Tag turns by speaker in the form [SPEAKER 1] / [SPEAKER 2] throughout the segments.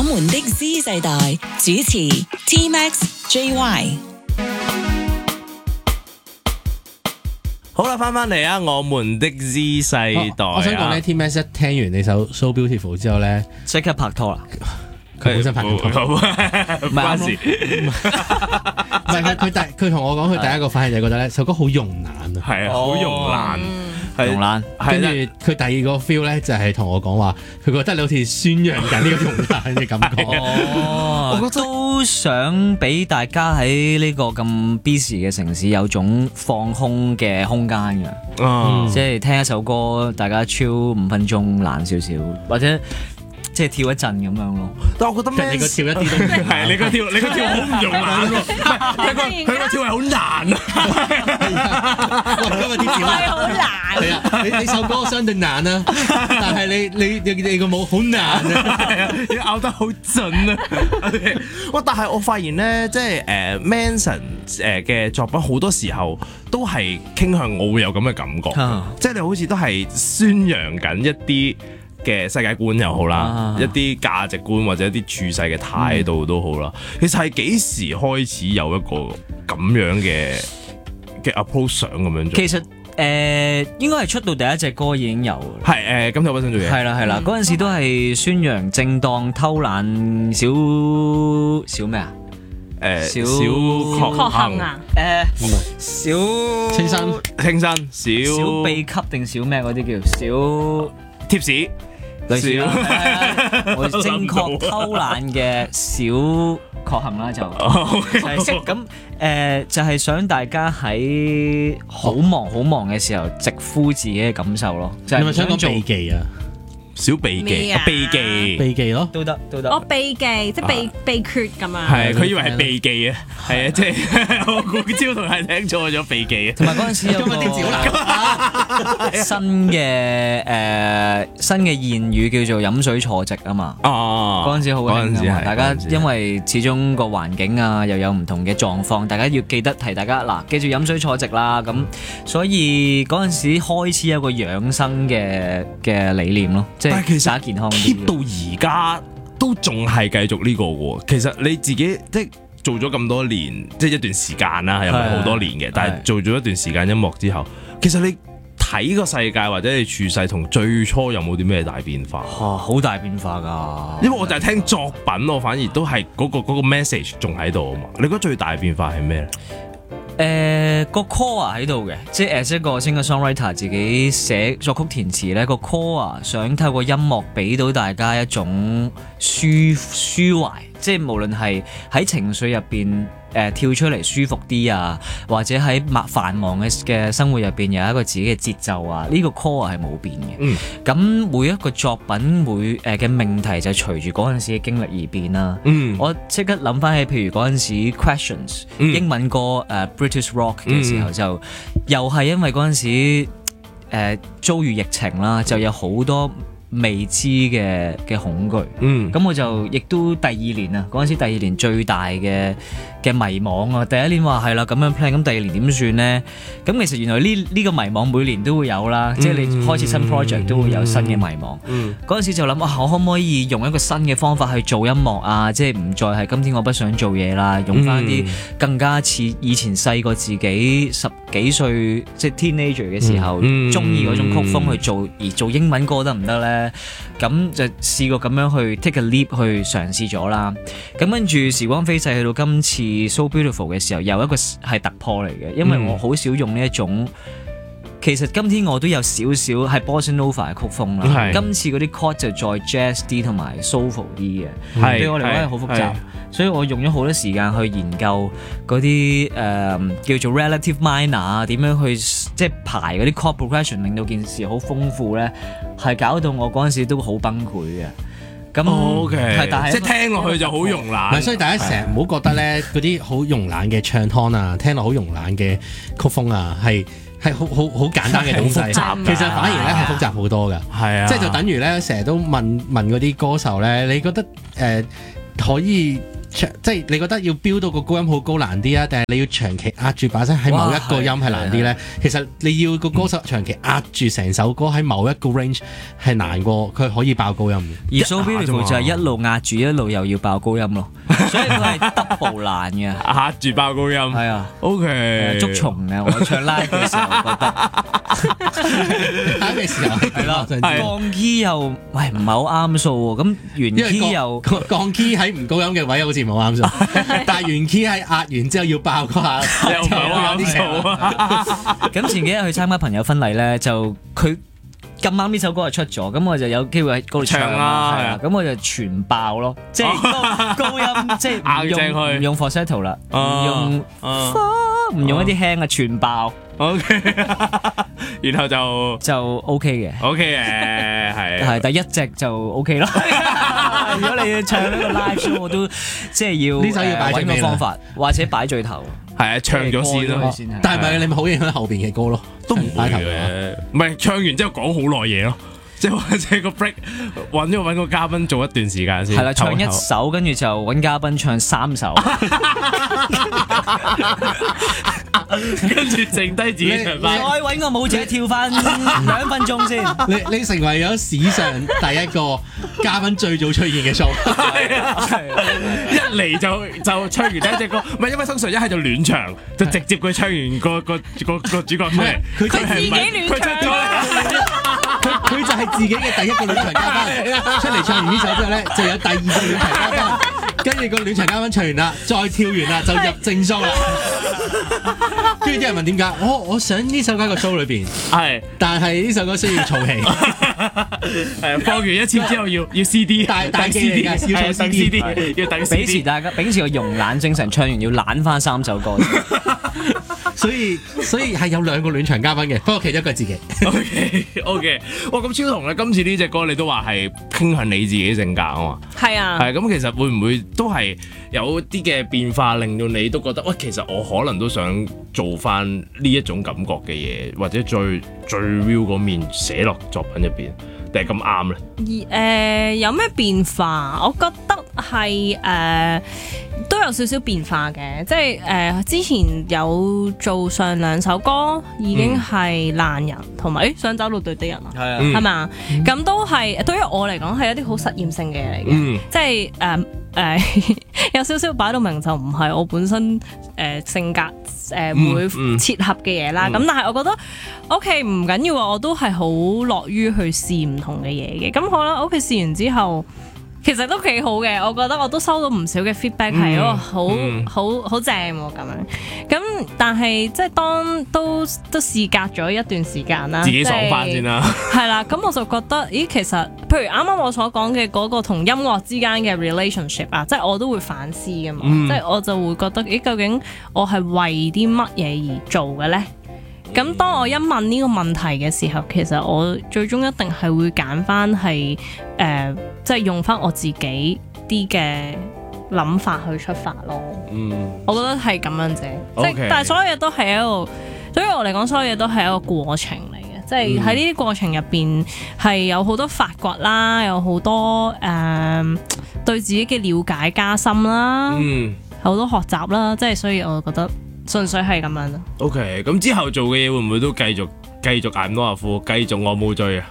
[SPEAKER 1] 們的 Z 世代主持 T-Max、JY。
[SPEAKER 2] 好啦，翻嚟啊！我們的 Z 世代
[SPEAKER 3] 我想講咧，T-Max 一聽完你首 So Beautiful 之後咧，
[SPEAKER 4] 即刻拍拖啦！
[SPEAKER 3] 佢本身拍緊拖，
[SPEAKER 2] 唔關事。
[SPEAKER 3] 唔係佢同我講，佢第一個反應就係覺得咧首歌好慵懶啊，
[SPEAKER 2] 係啊，好慵懶，
[SPEAKER 4] 慵懶。
[SPEAKER 3] 跟住佢第二個 feel 咧就係同我講話，佢覺得你好似宣揚緊呢個慵懶嘅感覺。
[SPEAKER 4] 我覺得都想俾大家喺呢個咁 busy 嘅城市有種放空嘅空間嘅，即係聽一首歌，大家 chill 5分鐘，懶少少，或者即係跳一陣咁樣咯。
[SPEAKER 2] 但係我覺得
[SPEAKER 3] 你個跳一啲都唔
[SPEAKER 2] 係你個跳好唔慵懶喎，佢個跳係好難啊！
[SPEAKER 3] 今日啲跳
[SPEAKER 5] 係好難。
[SPEAKER 3] 係啊，你首歌相對難啊，但係你個舞好難啊，
[SPEAKER 2] 你咬得好準啊！哇！但係我發現咧，即係Manson 嘅作品好多時候都係傾向我會有咁嘅感覺，即係你好似都係宣揚緊一啲嘅世界觀又好啦，一啲價值觀或者一啲處世嘅態度都好啦。其實係幾時開始有一個咁樣嘅 approach 想咁樣做？
[SPEAKER 4] 其實應該係出到第一隻歌已經有，
[SPEAKER 2] 係今次我想做嘢，
[SPEAKER 4] 係啦，嗰陣時都係宣揚正當偷懶小咩啊？小
[SPEAKER 5] 確幸啊！
[SPEAKER 4] 小
[SPEAKER 3] 清新
[SPEAKER 4] 小秘笈定小咩嗰啲叫小
[SPEAKER 2] 貼士。
[SPEAKER 4] 我正確偷懶嘅小確幸啦，就係識咁就係想大家喺好忙嘅時候直呼自己嘅感受咯。就係
[SPEAKER 3] 你咪想講秘技啊？
[SPEAKER 2] 小秘技，秘技咯，
[SPEAKER 4] 都得。
[SPEAKER 5] 我秘技即係秘訣咁樣。
[SPEAKER 2] 係佢以為係秘技啊，係啊，即係我估朝同係聽錯咗秘技啊。
[SPEAKER 4] 同埋嗰陣時有個新嘅諺語叫做飲水坐直啊嘛。嗰陣時好興㗎嘛，大家因為始終個環境啊又有唔同嘅狀況，大家要記得提大家嗱，記住飲水坐直啦。咁所以嗰陣時開始有個養生嘅理念咯，即係其實健康
[SPEAKER 2] keep 到而家都仲係繼續呢個喎。其實你自己即係做咗咁多年，即係一段時間啦，又唔係好多年嘅，但係做咗一段時間音樂之後，其實你睇個世界或者你處世同最初有冇啲咩大變化？
[SPEAKER 4] 好大變化㗎！
[SPEAKER 2] 因為我就係聽作品，我反而都係嗰個 message 仲喺度啊嘛。你覺得最大變化係咩咧？
[SPEAKER 4] 個 core 喺度嘅，即係一個 singer-songwriter 自己寫作曲填詞咧，個 core 想透過音樂俾到大家一種舒懷，即係無論係喺情緒入邊跳出嚟舒服啲啊，或者喺繁忙嘅生活入邊有一個自己嘅節奏啊，呢個 core 係冇變嘅。咁每一個作品嘅命題就隨住嗰陣時嘅經歷而變啦。我即刻諗翻起，譬如嗰陣時 Questions 英文歌British Rock 嘅時候，就又係因為嗰陣時遭遇疫情啦，就有好多未知嘅恐懼，咁我就亦都第二年啊，嗰陣時第二年最大嘅迷茫啊！第一年話係啦咁樣 plan，咁第二年點算呢？咁其實原來呢個迷茫每年都會有啦，即係你開始新 project 都會有新嘅迷茫。嗰陣時就諗我可唔可以用一個新嘅方法去做音樂啊？即係唔再係今天我不想做嘢啦，用翻啲更加似以前細個自己10幾歲即係 teenager 嘅時候中意嗰種曲風去做，而做英文歌得唔得呢？咁就試過咁樣去 take a leap 去嘗試咗啦。咁跟住時光飛逝去到今次 So Beautiful 嘅時候，又一個係突破嚟嘅，因為我好少用呢一種。其實今天我都有少少係 Bossa Nova 嘅曲風啦。今次嗰啲 chord 就再 jazz 啲同埋 soulful 啲嘅，對我嚟講係好複雜，所以我用咗好多時間去研究嗰啲叫做 relative minor 啊，點樣去即係排嗰啲 chord progression， 令到件事好豐富咧，係搞到我嗰陣時都好崩潰嘅。咁
[SPEAKER 2] OK， 但係即係聽落去就好慵懶。
[SPEAKER 3] 所以大家成日唔好覺得咧嗰啲好慵懶嘅唱腔啊，聽落好慵懶嘅曲風啊，係好簡單嘅東西，其實反而咧係複雜好多㗎。係啊，即係就等於咧成日都問嗰啲歌手咧，你覺得可以即係你覺得要飆到個高音好高難啲啊，定係你要長期壓住把聲喺某一個音係難啲咧？其實你要個歌手長期壓住成首歌喺某一個 range 係難過佢可以爆高音嘅。
[SPEAKER 4] 而 So Beautiful 就係一路壓住，一路又要爆高音咯，所以佢係 double 難嘅，
[SPEAKER 2] 壓住爆高音。
[SPEAKER 4] 係啊
[SPEAKER 2] ，OK，
[SPEAKER 4] 捉蟲嘅。我唱 live 嘅時候覺得，
[SPEAKER 3] 打嘅時候係咯，
[SPEAKER 4] 降 key 又唔係好啱數喎，咁原 key 又
[SPEAKER 3] 降 key 喺唔高音嘅位好似冇啱數，但係原 key 係壓完之後要爆嗰下
[SPEAKER 2] 又唔係好啱數啊！
[SPEAKER 4] 咁前幾日去參加朋友婚禮咧，就佢咁啱呢首歌就出咗，咁我就有機會喺嗰度唱啦，係啊，咁我就全爆咯，即係高音，即係唔用 falsetto 啦，唔用一啲輕嘅全爆
[SPEAKER 2] ，OK， 然後
[SPEAKER 4] 就 OK 嘅
[SPEAKER 2] ，OK 嘅，
[SPEAKER 4] 係，第一隻就 OK 咯。如果你要唱呢個 live show，我都即係要
[SPEAKER 3] 呢首要擺最尾
[SPEAKER 4] 個方法，或者擺最頭。
[SPEAKER 2] 係啊，唱咗先咯。
[SPEAKER 3] 但係你咪好影響後邊嘅歌咯，
[SPEAKER 2] 都唔會嘅。唔係唱完之後講好耐嘢咯，即係個 break 揾個嘉賓做一段時間先。
[SPEAKER 4] 係啦，唱一首，跟住就揾嘉賓唱3首，
[SPEAKER 2] 跟住剩低自己唱翻。
[SPEAKER 4] 再揾個舞者跳翻2分鐘先。
[SPEAKER 3] 你成為咗史上第一個嘉賓最早出現嘅 show。
[SPEAKER 2] 一嚟就唱完第一隻歌，唔係因為通常一係就暖場，就直接佢唱完個主角出嚟，
[SPEAKER 3] 佢
[SPEAKER 5] 自己暖場。
[SPEAKER 3] 佢就係自己嘅第一個暖場嘉賓，出嚟唱完呢首之後咧，就有第二個暖場嘉賓，跟住個暖場嘉賓唱完啦，再跳完啦，就入正 show 啦。跟住啲人問點解？我想呢首歌喺個 show 裏邊，係，但係呢首歌需要儲氣，
[SPEAKER 2] 係放完一次之後要 CD，
[SPEAKER 3] 大 CD， 要儲 CD，
[SPEAKER 2] 要等 CD，
[SPEAKER 4] 秉持個慵懶精神，唱完要懶翻3首歌。
[SPEAKER 3] 所以係有2個暖場嘉賓嘅，不過其中一個係自己。
[SPEAKER 2] OK， 哇！咁超彤咧，今次呢隻歌你都話係傾向你自己性格啊嘛？
[SPEAKER 5] 係啊，
[SPEAKER 2] 係咁，其實會唔會都係有啲嘅變化，令到你都覺得喂，其實我可能都想做翻呢一種感覺嘅嘢，或者最 real 嗰面寫落作品入邊，定係咁啱咧？
[SPEAKER 5] 有咩變化？我覺得係都有少少變化嘅，即係之前有做上2首歌，已經係爛人同埋想找到對的人啊，係嘛？咁都係對於我嚟講係一啲好實驗性嘅嘢嚟嘅，即係有少少擺到明就唔係我本身性格會切合嘅嘢啦。咁但係我覺得 OK 唔緊要啊，我都係好樂於去試唔同嘅嘢嘅。咁好啦，OK 試完之後。其實都幾好嘅，我覺得我都收到唔少嘅 feedback 係好正喎咁樣。咁但係即係當都事隔咗一段時間啦，
[SPEAKER 2] 自己爽翻先啦。
[SPEAKER 5] 係啦，咁我就覺得，咦，其實譬如啱啱我所講嘅嗰個同音樂之間嘅 relationship 啊，即係我都會反思㗎嘛。即係我就會覺得，咦，究竟我係為啲乜嘢而做嘅咧？咁當我一問呢個問題嘅時候，其實我最終一定係會揀翻係即係用翻我自己啲嘅諗法去出發咯。我覺得係咁樣啫。即係但係所有嘢都係一個，對於我嚟講，所有嘢都係一個過程嚟嘅。即係喺呢啲過程入邊係有好多發掘啦，有好多對自己嘅了解加深啦，好多學習啦。即係所以我覺得。純粹係咁樣咯。
[SPEAKER 2] OK， 咁之後做嘅嘢會唔會都繼續捱多阿夫，繼續我冇追啊？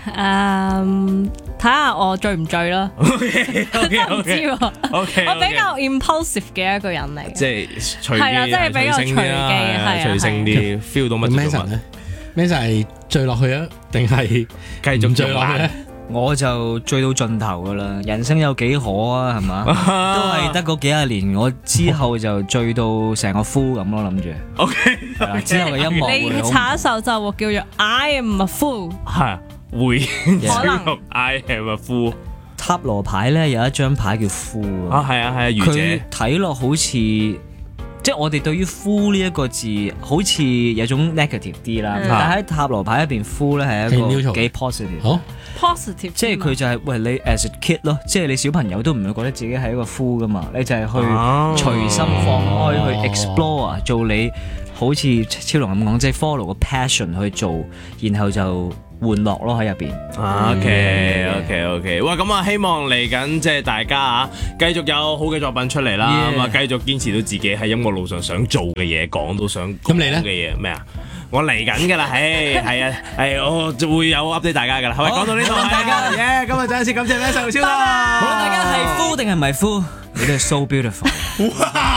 [SPEAKER 5] 睇下我追唔追啦。
[SPEAKER 2] OK，
[SPEAKER 5] 唔知喎。
[SPEAKER 2] OK，
[SPEAKER 5] 我比較 impulsive 嘅一個人嚟嘅。
[SPEAKER 2] 即係隨機，
[SPEAKER 5] 係啦，即係比較隨機，係
[SPEAKER 2] 隨性啲 feel 到乜就做乜。
[SPEAKER 3] Manson 係追落去啊，定係
[SPEAKER 2] 繼續追落去咧？
[SPEAKER 4] 我就追到盡頭噶啦，人生有幾可啊，係嘛？都係得嗰幾廿年，我之後就追到成個 fool 咁咯，諗住。
[SPEAKER 2] OK，
[SPEAKER 4] 之後嘅音樂會
[SPEAKER 5] 你查一首就叫做 I am a fool。
[SPEAKER 2] 係會
[SPEAKER 5] 可能
[SPEAKER 2] I am a fool。
[SPEAKER 4] 塔羅牌咧有一張牌叫 fool
[SPEAKER 2] 啊，係啊，
[SPEAKER 4] 佢睇落好似。即係我哋對於 fool 呢一個字好似有種 negative 啲啦，但喺塔羅牌入邊 fool 咧係一個幾 positive。好
[SPEAKER 5] positive，
[SPEAKER 4] 即係佢就係喂你 as a kid 咯，即係你小朋友都唔會覺得自己係一個 fool 噶嘛，你就係去隨心放開去 explore 做你好似超龍咁講，即係 follow 個 passion 去做，然後就玩樂咯喺入邊。
[SPEAKER 2] OK，哇！咁啊，希望嚟緊即係大家啊，繼續有好嘅作品出嚟啦，咁啊，繼續堅持到自己喺音樂路上想做嘅嘢，講到想講嘅嘢咩啊？我嚟緊㗎啦，係啊，我就會有 update 大家㗎啦。好，講到呢度，大家，今日再一次感謝Manson超多，
[SPEAKER 4] 無論大家係夫定係唔係夫，你都係 so beautiful。